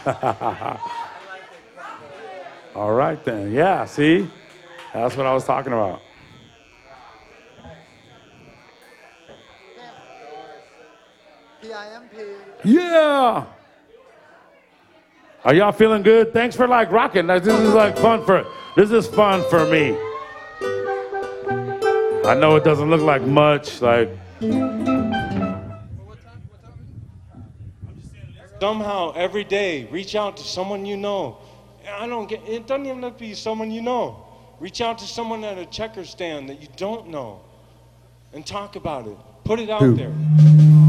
All right then. Yeah, see? That's what I was talking about. PIMP. Yeah. Are y'all feeling good? Thanks for like rocking. Like, this is like fun for me. I know it doesn't look like much, like Somehow, every day, reach out to someone you know. It doesn't even have to be someone you know. Reach out to someone at a checker stand that you don't know and talk about it. Put it out there.